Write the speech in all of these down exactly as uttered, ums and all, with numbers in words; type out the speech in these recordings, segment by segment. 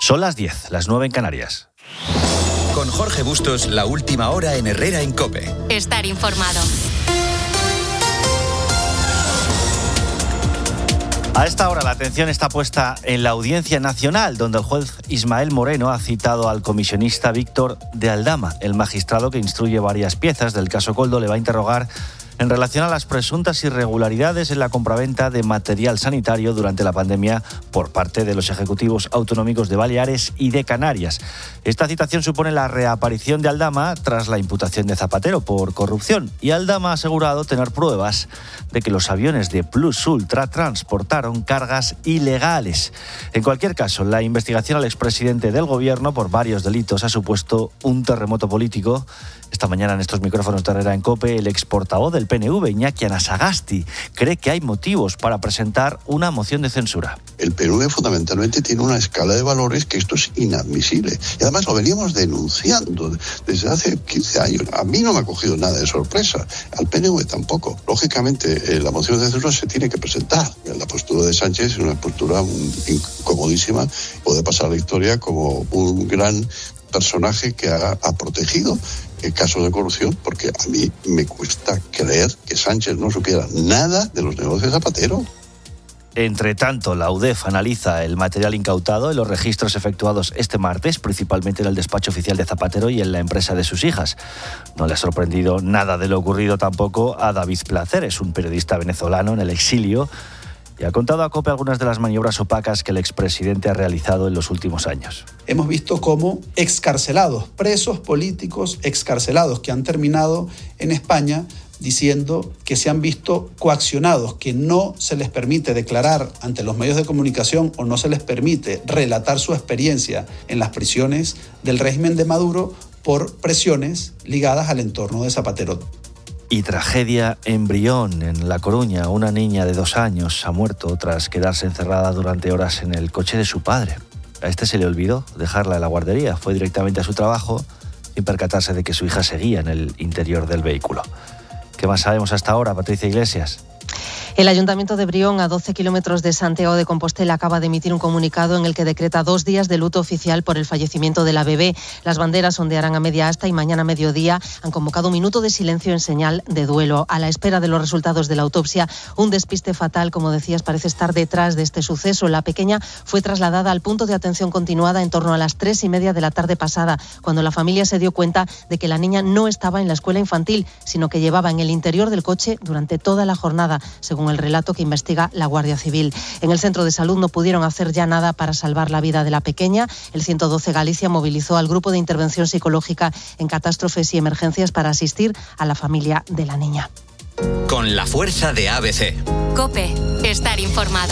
Son las diez, las nueve en Canarias. Con Jorge Bustos, la última hora en Herrera en COPE. Estar informado. A esta hora la atención está puesta en la Audiencia Nacional, donde el juez Ismael Moreno ha citado al comisionista Víctor de Aldama. El magistrado que instruye varias piezas del caso Koldo le va a interrogar en relación a las presuntas irregularidades en la compraventa de material sanitario durante la pandemia por parte de los ejecutivos autonómicos de Baleares y de Canarias. Esta citación supone la reaparición de Aldama tras la imputación de Zapatero por corrupción, y Aldama ha asegurado tener pruebas de que los aviones de Plus Ultra transportaron cargas ilegales. En cualquier caso, la investigación al expresidente del gobierno por varios delitos ha supuesto un terremoto político. Esta mañana en estos micrófonos de Herrera en COPE, el exportavoz del P N V, Iñaki Anasagasti, cree que hay motivos para presentar una moción de censura. El P N V fundamentalmente tiene una escala de valores que esto es inadmisible. Y además lo veníamos denunciando desde hace quince años. A mí no me ha cogido nada de sorpresa, al P N V tampoco. Lógicamente, eh, la moción de censura se tiene que presentar. La postura de Sánchez es una postura incomodísima. Puede pasar a la historia como un gran personaje que ha, ha protegido el caso de corrupción, porque a mí me cuesta creer que Sánchez no supiera nada de los negocios de Zapatero. Entre tanto, la U D E F analiza el material incautado en los registros efectuados este martes, principalmente en el despacho oficial de Zapatero y en la empresa de sus hijas. No le ha sorprendido nada de lo ocurrido tampoco a David Placeres, un periodista venezolano en el exilio, y ha contado a COPE algunas de las maniobras opacas que el expresidente ha realizado en los últimos años. Hemos visto cómo excarcelados, presos políticos excarcelados que han terminado en España diciendo que se han visto coaccionados, que no se les permite declarar ante los medios de comunicación o no se les permite relatar su experiencia en las prisiones del régimen de Maduro por presiones ligadas al entorno de Zapatero. Y tragedia en Brión, en La Coruña. Una niña de dos años ha muerto tras quedarse encerrada durante horas en el coche de su padre. A este se le olvidó dejarla en la guardería. Fue directamente a su trabajo sin percatarse de que su hija seguía en el interior del vehículo. ¿Qué más sabemos hasta ahora, Patricia Iglesias? El Ayuntamiento de Brión, a doce kilómetros de Santiago de Compostela, acaba de emitir un comunicado en el que decreta dos días de luto oficial por el fallecimiento de la bebé. Las banderas ondearán a media asta y mañana a mediodía han convocado un minuto de silencio en señal de duelo. A la espera de los resultados de la autopsia, un despiste fatal, como decías, parece estar detrás de este suceso. La pequeña fue trasladada al punto de atención continuada en torno a las tres y media de la tarde pasada, cuando la familia se dio cuenta de que la niña no estaba en la escuela infantil, sino que llevaba en el interior del coche durante toda la jornada, según el relato que investiga la Guardia Civil. En el centro de salud no pudieron hacer ya nada para salvar la vida de la pequeña. El ciento doce Galicia movilizó al grupo de intervención psicológica en catástrofes y emergencias para asistir a la familia de la niña. Con la fuerza de A B C. COPE, estar informado.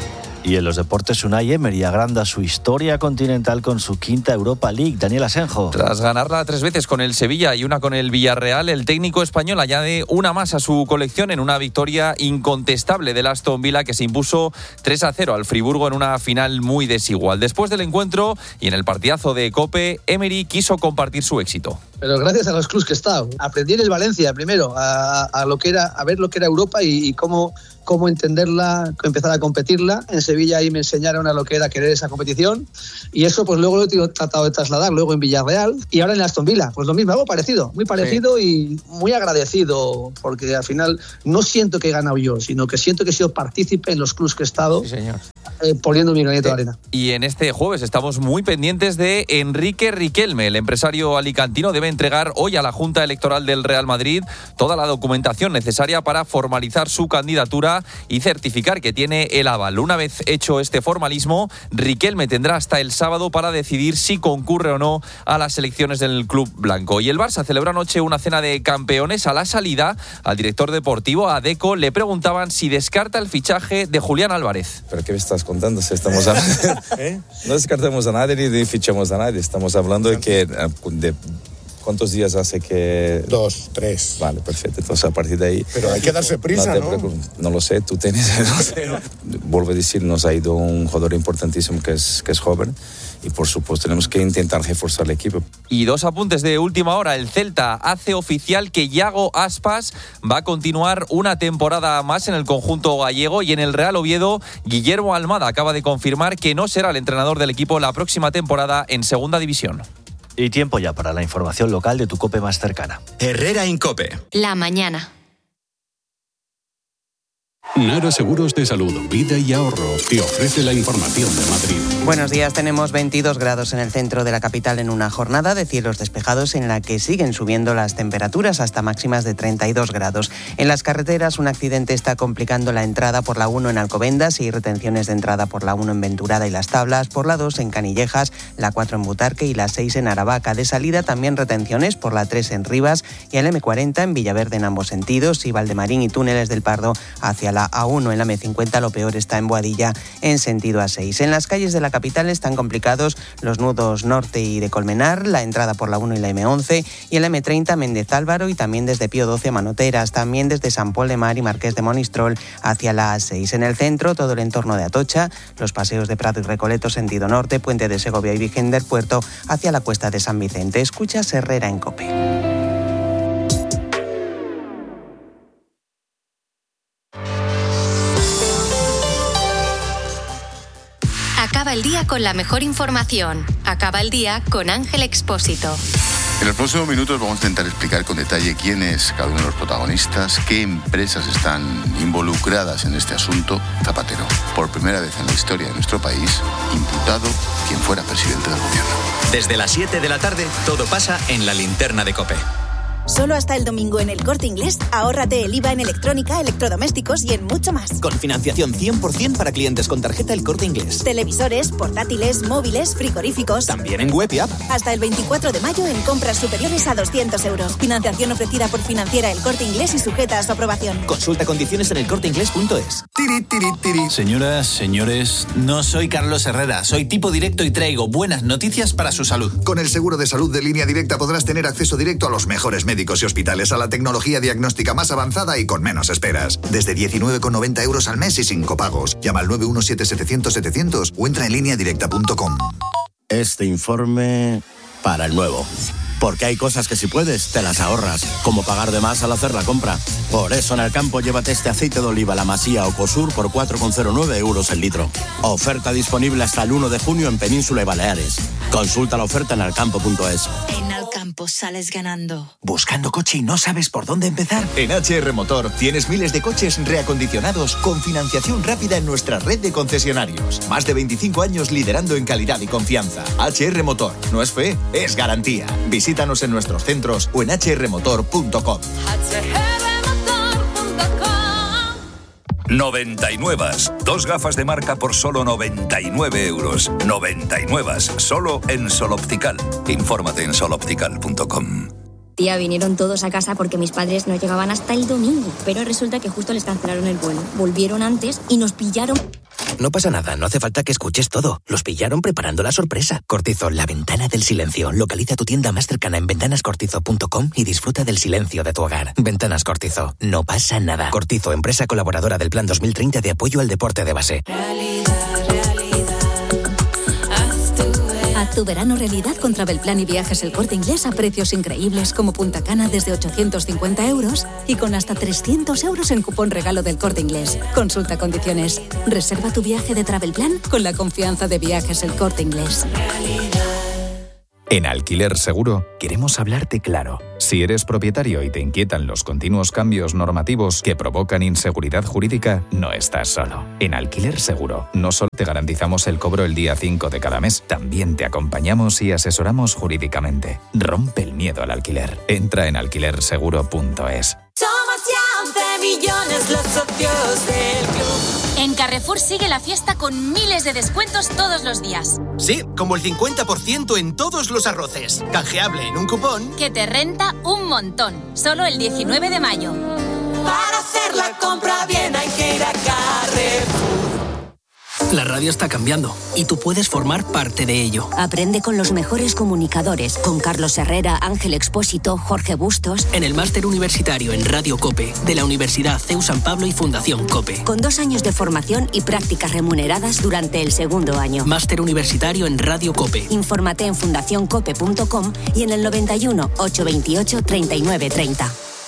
Y en los deportes, Unai Emery agranda su historia continental con su quinta Europa League. Daniel Asenjo. Tras ganarla tres veces con el Sevilla y una con el Villarreal, el técnico español añade una más a su colección en una victoria incontestable del Aston Villa, que se impuso tres a cero al Friburgo en una final muy desigual. Después del encuentro y en el partidazo de COPE, Emery quiso compartir su éxito. Pero gracias a los clubs que he estado, aprendí en el Valencia primero a, a lo que era, a ver lo que era Europa y, y cómo, cómo entenderla, empezar a competirla. En Sevilla ahí me enseñaron a lo que era querer esa competición y eso pues luego lo he tratado de trasladar luego en Villarreal y ahora en Aston Villa, pues lo mismo, algo parecido, muy parecido, sí. Y muy agradecido porque al final no siento que he ganado yo, sino que siento que he sido partícipe en los clubs que he estado. Sí, señor. Eh, poniendo mi granito de arena. Y en este jueves estamos muy pendientes de Enrique Riquelme. El empresario alicantino debe entregar hoy a la Junta Electoral del Real Madrid toda la documentación necesaria para formalizar su candidatura y certificar que tiene el aval. Una vez hecho este formalismo, Riquelme tendrá hasta el sábado para decidir si concurre o no a las elecciones del club blanco. Y el Barça celebró anoche una cena de campeones. A la salida, al director deportivo, a Deco, le preguntaban si descarta el fichaje de Julián Álvarez. ¿Pero qué me estás contando? Si estamos hablando... ¿Eh? No descartamos a nadie ni fichamos a nadie. Estamos hablando de que de ¿Cuántos días hace que...? Dos, tres. Vale, perfecto. Entonces, a partir de ahí... Pero hay que darse prisa, ¿no? ¿no? No lo sé, tú tienes... Vuelvo a decir, nos ha ido un jugador importantísimo que es, que es joven. Y por supuesto tenemos que intentar reforzar el equipo. Y dos apuntes de última hora. El Celta hace oficial que Yago Aspas va a continuar una temporada más en el conjunto gallego, y en el Real Oviedo Guillermo Almada acaba de confirmar que no será el entrenador del equipo la próxima temporada en Segunda División. Y tiempo ya para la información local de tu COPE más cercana. Herrera Incope. La mañana. Nara Seguros de Salud, Vida y Ahorro te ofrece la información de Madrid. Buenos días, tenemos veintidós grados en el centro de la capital en una jornada de cielos despejados en la que siguen subiendo las temperaturas hasta máximas de treinta y dos grados. En las carreteras, un accidente está complicando la entrada por la uno en Alcobendas y retenciones de entrada por la uno en Venturada y Las Tablas, por la dos en Canillejas, la cuatro en Butarque y la seis en Aravaca. De salida también retenciones por la tres en Rivas y el eme cuarenta en Villaverde en ambos sentidos, y Valdemarín y Túneles del Pardo hacia la a uno en la eme cincuenta. Lo peor está en Boadilla en sentido a seis. En las calles de la capital están complicados los nudos norte y de Colmenar, la entrada por la uno y la eme once, y el eme treinta Méndez Álvaro, y también desde Pío doce a Manoteras, también desde San Pol de Mar y Marqués de Monistrol hacia la a seis. En el centro, todo el entorno de Atocha, los paseos de Prado y Recoleto sentido norte, Puente de Segovia y Virgen del Puerto hacia la Cuesta de San Vicente. Escuchas Herrera en COPE. Acaba el día con la mejor información. Acaba el día con Ángel Expósito. En los próximos minutos vamos a intentar explicar con detalle quién es cada uno de los protagonistas, qué empresas están involucradas en este asunto. Zapatero, por primera vez en la historia de nuestro país, imputado quien fuera presidente del gobierno. Desde las siete de la tarde, todo pasa en la linterna de COPE. Solo hasta el domingo en El Corte Inglés, ahórrate el I V A en electrónica, electrodomésticos y en mucho más. Con financiación cien por ciento para clientes con tarjeta El Corte Inglés. Televisores, portátiles, móviles, frigoríficos. También en web y app. Hasta el veinticuatro de mayo en compras superiores a doscientos euros. Financiación ofrecida por Financiera El Corte Inglés y sujeta a su aprobación. Consulta condiciones en elcorteinglés punto es. Tiri, tiri, tiri. Señoras, señores, no soy Carlos Herrera, soy tipo directo y traigo buenas noticias para su salud. Con el seguro de salud de Línea Directa podrás tener acceso directo a los mejores médicos y hospitales, a la tecnología diagnóstica más avanzada y con menos esperas. Desde diecinueve con noventa euros al mes y sin copagos. Llama al nueve uno siete setecientos setecientos o entra en línea directa punto com. Este informe para el nuevo. Porque hay cosas que si puedes, te las ahorras, como pagar de más al hacer la compra. Por eso en el campo llévate este aceite de oliva La Masía o Cosur por cuatro con cero nueve euros el litro. Oferta disponible hasta el uno de junio en Península y Baleares. Consulta la oferta en alcampo punto es. En Alcampo sales ganando. ¿Buscando coche y no sabes por dónde empezar? En H R Motor tienes miles de coches reacondicionados con financiación rápida en nuestra red de concesionarios. Más de veinticinco años liderando en calidad y confianza. H R Motor, no es fe, es garantía. Visítanos en nuestros centros o en h r motor punto com. noventa y nueve. Dos gafas de marca por solo noventa y nueve euros. noventa y nueve. Solo en Sol Optical. Infórmate en sol optical punto com. Tía, vinieron todos a casa porque mis padres no llegaban hasta el domingo. Pero resulta que justo les cancelaron el vuelo. Volvieron antes y nos pillaron. No pasa nada, no hace falta que escuches todo. Los pillaron preparando la sorpresa. Cortizo, la ventana del silencio. Localiza tu tienda más cercana en ventanas cortizo punto com y disfruta del silencio de tu hogar. Ventanas Cortizo, no pasa nada. Cortizo, empresa colaboradora del Plan dos mil treinta de apoyo al deporte de base. Haz tu verano realidad con Travelplan y Viajes El Corte Inglés a precios increíbles como Punta Cana desde ochocientos cincuenta euros y con hasta trescientos euros en cupón regalo del Corte Inglés. Consulta condiciones. Reserva tu viaje de Travelplan con la confianza de Viajes El Corte Inglés. En Alquiler Seguro queremos hablarte claro. Si eres propietario y te inquietan los continuos cambios normativos que provocan inseguridad jurídica, no estás solo. En Alquiler Seguro no solo te garantizamos el cobro el día cinco de cada mes, también te acompañamos y asesoramos jurídicamente. Rompe el miedo al alquiler. Entra en alquiler seguro punto es. Somos ya once millones los socios del club. En Carrefour sigue la fiesta con miles de descuentos todos los días. Sí, como el cincuenta por ciento en todos los arroces. Canjeable en un cupón que te renta un montón. Solo el diecinueve de mayo. Para hacer la compra bien hay que ir a Carrefour. La radio está cambiando y tú puedes formar parte de ello. Aprende con los mejores comunicadores, con Carlos Herrera, Ángel Expósito, Jorge Bustos. En el máster universitario en Radio COPE de la Universidad C E U San Pablo y Fundación COPE. Con dos años de formación y prácticas remuneradas durante el segundo año. Máster universitario en Radio COPE. Infórmate en fundación cope punto com y en el noventa y uno, ochocientos veintiocho, treinta y nueve treinta.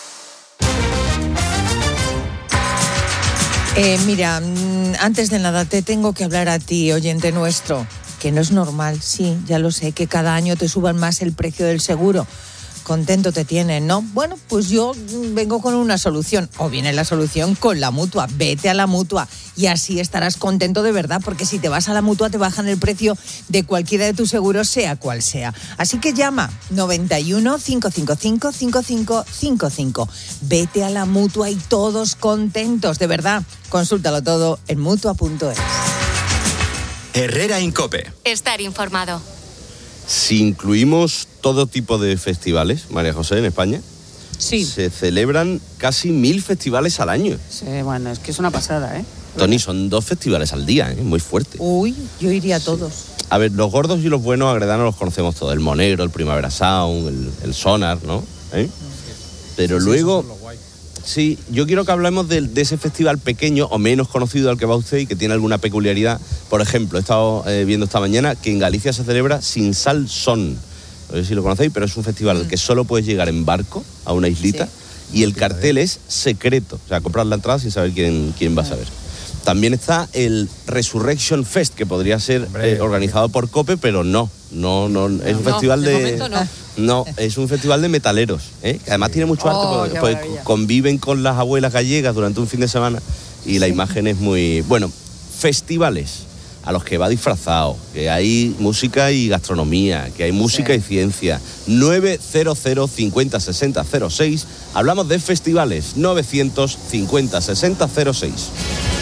Eh, mira, antes de nada te tengo que hablar a ti, oyente nuestro, que no es normal, sí, ya lo sé, que cada año te suban más el precio del seguro. Contento te tienen, ¿no? Bueno, pues yo vengo con una solución, o viene la solución con la Mutua. Vete a la Mutua y así estarás contento de verdad, porque si te vas a la Mutua te bajan el precio de cualquiera de tus seguros, sea cual sea. Así que llama noventa y uno, cinco cinco cinco, cinco cinco cinco cinco. Vete a la Mutua y todos contentos, de verdad. Consúltalo todo en mutua punto es. Herrera Incope. Estar informado. Si incluimos todo tipo de festivales, María José, en España, sí, se celebran casi mil festivales al año. Sí, bueno, es que es una pasada, ¿eh? Tony, son dos festivales al día, ¿eh? Muy fuerte. Uy, yo iría a todos. A ver, los gordos y los buenos agredanos los conocemos todos. El Monegro, el Primavera Sound, el, el Sonar, ¿no? ¿Eh? Pero sí, luego... Sí, sí, yo quiero que hablemos de, de ese festival pequeño o menos conocido al que va usted y que tiene alguna peculiaridad. Por ejemplo, he estado eh, viendo esta mañana que en Galicia se celebra Sin Sal Son. No sé si lo conocéis, pero es un festival al mm. que solo puedes llegar en barco a una islita, sí, y el cartel es secreto. O sea, comprar la entrada sin saber quién, quién va a saber. También está el Resurrection Fest, que podría ser eh, organizado por COPE, pero no, no, no, es un no, festival de... de no. no, es un festival de metaleros, ¿eh? Que además tiene mucho arte, oh, porque, porque conviven con las abuelas gallegas durante un fin de semana y la sí. imagen es muy... Bueno, festivales a los que va disfrazado, que hay música y gastronomía, que hay música sí. y ciencia. nueve cero cero, cincuenta, sesenta, cero seis. Hablamos de festivales, novecientos cincuenta, sesenta, cero seis.